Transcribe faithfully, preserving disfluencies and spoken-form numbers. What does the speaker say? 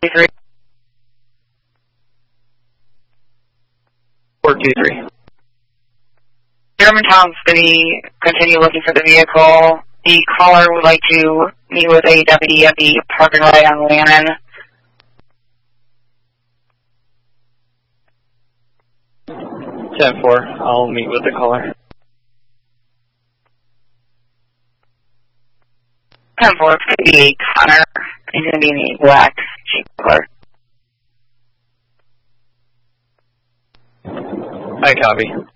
three. four two three. Germantown's going to continue looking for the vehicle. The caller would like to meet with a deputy at the parking lot on Lannon. ten four, I'll meet with the caller. ten four, it's going to be Connor. He's going to be in the black Jeep Wrangler. I copy.